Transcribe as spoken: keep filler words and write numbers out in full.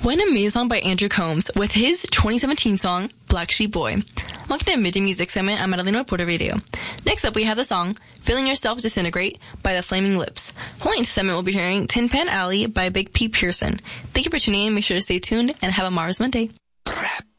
What an amazing song by Andrew Combs with his twenty seventeen song, Black Sheep Boy. Welcome to Midday Music segment. I'm Adelina with Porter Radio. Next up, we have the song, Feeling Yourself Disintegrate by the Flaming Lips. Following into segment, we'll be hearing Tin Pan Alley by Big P. Pearson. Thank you for tuning in. Make sure to stay tuned and have a marvelous Monday. Rap.